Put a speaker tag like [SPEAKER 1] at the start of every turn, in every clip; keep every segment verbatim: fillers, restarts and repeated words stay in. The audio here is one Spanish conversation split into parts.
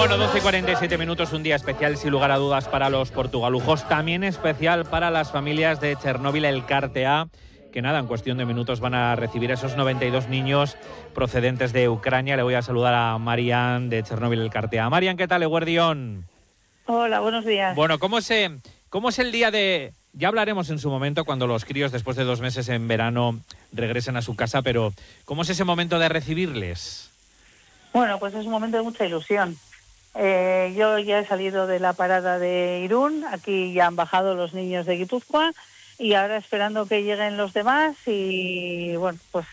[SPEAKER 1] Bueno, doce y cuarenta y siete minutos, un día especial sin lugar a dudas para los portugalujos, también especial para las familias de Chernóbil Elkartea, que nada, en cuestión de minutos van a recibir a esos noventa y dos niños procedentes de Ucrania. Le voy a saludar a Marian de Chernóbil Elkartea. Marian, ¿qué tal, Eguerdión?
[SPEAKER 2] Hola, buenos días.
[SPEAKER 1] Bueno, ¿cómo es, cómo es el día de...? Ya hablaremos en su momento cuando los críos, después de dos meses en verano, regresen a su casa, pero ¿cómo es ese momento de recibirles?
[SPEAKER 2] Bueno, pues es un momento de mucha ilusión. Eh, yo ya he salido de la parada de Irún, aquí ya han bajado los niños de Guipúzcoa y ahora esperando que lleguen los demás y, bueno, pues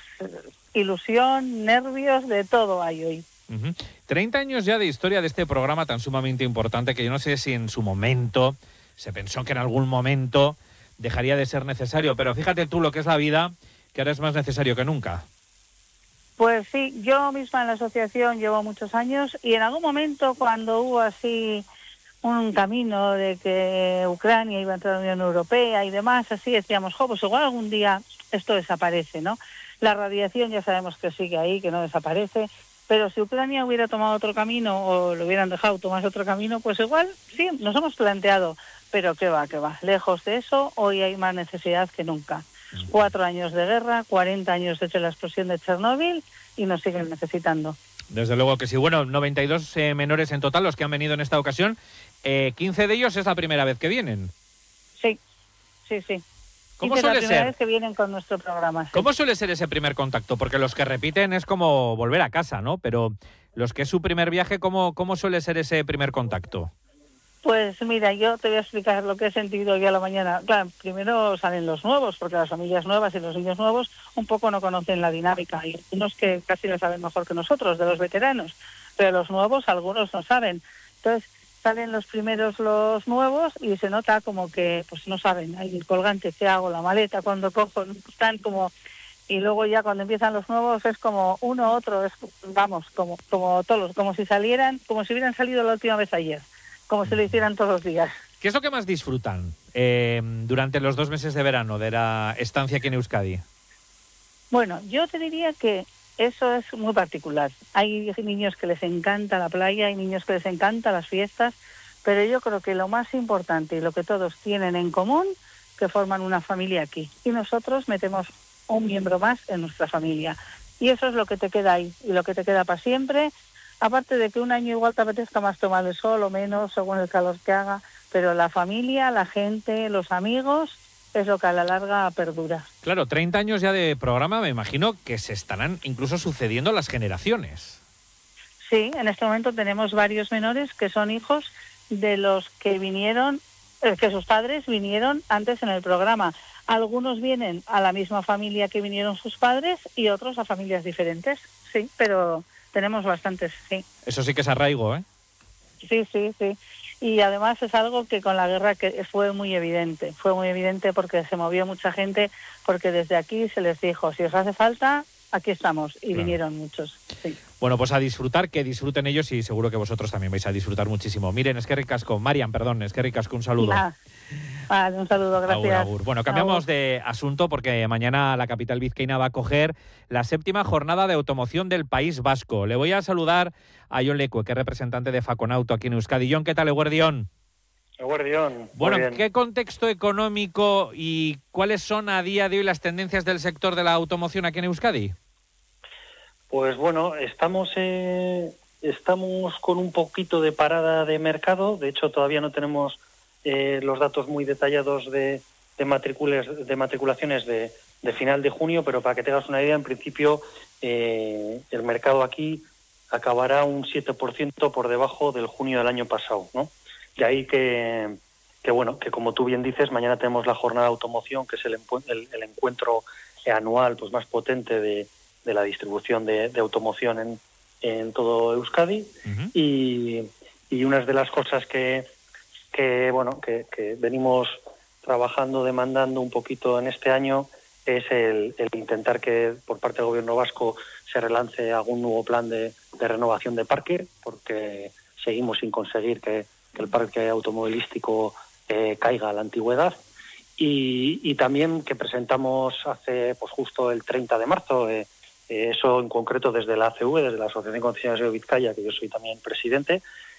[SPEAKER 2] ilusión, nervios, de todo hay hoy.
[SPEAKER 1] Uh-huh. treinta años ya de historia de este programa tan sumamente importante que yo no sé si en su momento se pensó que en algún momento dejaría de ser necesario, pero fíjate tú lo que es la vida, que ahora es más necesario que nunca.
[SPEAKER 2] Pues sí, yo misma en la asociación llevo muchos años y en algún momento cuando hubo así un camino de que Ucrania iba a entrar a la Unión Europea y demás, así decíamos, jo, pues igual algún día esto desaparece, ¿no? La radiación ya sabemos que sigue ahí, que no desaparece, pero si Ucrania hubiera tomado otro camino o lo hubieran dejado tomar otro camino, pues igual sí, nos hemos planteado, pero qué va, qué va, lejos de eso, hoy hay más necesidad que nunca. Cuatro años de guerra, cuarenta años desde la explosión de Chernóbil y nos siguen necesitando.
[SPEAKER 1] Desde luego que sí. Bueno, noventa y dos eh, menores en total los que han venido en esta ocasión. Eh, quince de ellos es la primera vez que vienen.
[SPEAKER 2] Sí, sí, sí.
[SPEAKER 1] ¿Cómo
[SPEAKER 2] es
[SPEAKER 1] suele
[SPEAKER 2] la primera
[SPEAKER 1] ser?
[SPEAKER 2] vez que vienen con nuestro programa. Sí.
[SPEAKER 1] ¿Cómo suele ser ese primer contacto? Porque los que repiten es como volver a casa, ¿no? Pero los que es su primer viaje, ¿cómo, cómo suele ser ese primer contacto?
[SPEAKER 2] Pues mira, yo te voy a explicar lo que he sentido hoy a la mañana. Claro, primero salen los nuevos, porque las familias nuevas y los niños nuevos un poco no conocen la dinámica. Hay unos que casi lo saben mejor que nosotros, de los veteranos, pero los nuevos algunos no saben. Entonces salen los primeros los nuevos y se nota como que pues no saben. Hay el colgante, ¿qué hago? La maleta, cuando cojo, están como... Y luego ya cuando empiezan los nuevos es como uno, otro, es vamos, como, como todos, como si salieran, como si hubieran salido la última vez ayer. Como si lo hicieran todos los días.
[SPEAKER 1] ¿Qué es lo que más disfrutan eh, durante los dos meses de verano de la estancia aquí en Euskadi?
[SPEAKER 2] Bueno, yo te diría que eso es muy particular. Hay niños que les encanta la playa, hay niños que les encanta las fiestas, pero yo creo que lo más importante y lo que todos tienen en común, que forman una familia aquí. Y nosotros metemos un miembro más en nuestra familia. Y eso es lo que te queda ahí y lo que te queda para siempre. Aparte de que un año igual te apetezca más tomar el sol o menos, según el calor que haga, pero la familia, la gente, los amigos, es lo que a la larga perdura.
[SPEAKER 1] Claro, treinta años ya de programa, me imagino que se estarán incluso sucediendo las generaciones.
[SPEAKER 2] Sí, en este momento tenemos varios menores que son hijos de los que vinieron, eh, que sus padres vinieron antes en el programa. Algunos vienen a la misma familia que vinieron sus padres y otros a familias diferentes, sí, pero... Tenemos bastantes, sí.
[SPEAKER 1] Eso sí que es arraigo, ¿eh?
[SPEAKER 2] Sí, sí, sí. Y además es algo que con la guerra que fue muy evidente. Fue muy evidente porque se movió mucha gente, porque desde aquí se les dijo, si os hace falta, aquí estamos. Y claro, vinieron muchos, sí.
[SPEAKER 1] Bueno, pues a disfrutar, que disfruten ellos y seguro que vosotros también vais a disfrutar muchísimo. Miren, es que ricasco. Marian, perdón, es que ricasco, un saludo.
[SPEAKER 2] Ah, vale, un saludo, gracias.
[SPEAKER 1] Agur, agur. Bueno, cambiamos
[SPEAKER 2] agur.
[SPEAKER 1] de asunto porque mañana la capital vizcaína va a coger la séptima jornada de automoción del País Vasco. Le voy a saludar a Jon Lecue, que es representante de Faconauto aquí en Euskadi. Jon, ¿qué tal, Eguerdión?
[SPEAKER 3] Eguerdión.
[SPEAKER 1] Bueno, ¿qué contexto económico y cuáles son a día de hoy las tendencias del sector de la automoción aquí en Euskadi?
[SPEAKER 3] Pues bueno, estamos eh, estamos con un poquito de parada de mercado. De hecho, todavía no tenemos eh, los datos muy detallados de, de, matricules, de matriculaciones de, de final de junio, pero para que tengas una idea, en principio eh, el mercado aquí acabará un siete por ciento por debajo del junio del año pasado, ¿no? De ahí que, que, bueno, que como tú bien dices, mañana tenemos la jornada de automoción, que es el, el, el encuentro anual pues más potente de de la distribución de, de automoción en, en todo Euskadi. Uh-huh. y, y unas de las cosas que, que bueno que, que venimos trabajando, demandando un poquito en este año es el, el intentar que por parte del gobierno vasco se relance algún nuevo plan de, de renovación de parque, porque seguimos sin conseguir que, que el parque automovilístico eh, caiga a la antigüedad. Y, y también que presentamos hace pues justo el treinta de marzo, eh, Eh, eso en concreto desde la A C V, desde la Asociación de Concesionarios de Vizcaya, que yo soy también presidente,